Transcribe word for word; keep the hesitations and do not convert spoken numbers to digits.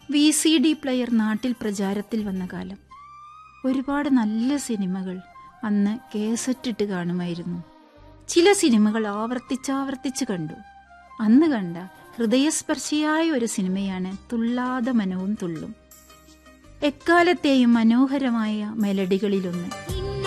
V C D player നാട്ടിൽ പ്രചാരത്തിൽ വന്ന കാലം. ഒരുപാട് നല്ല സിനിമകൾ അന്ന് കേസറ്റിട്ട് കാണുമായിരുന്നു. ചില സിനിമകൾ ആവർത്തിച്ചാവർത്തിച്ച് കണ്ടു. അന്ന് കണ്ട ഹൃദയസ്പർശിയായ ഒരു സിനിമയാണ് തുള്ളാതെ മനവും തുള്ളും. എക്കാലത്തെയും മനോഹരമായ മെലഡികളിലൊന്ന്.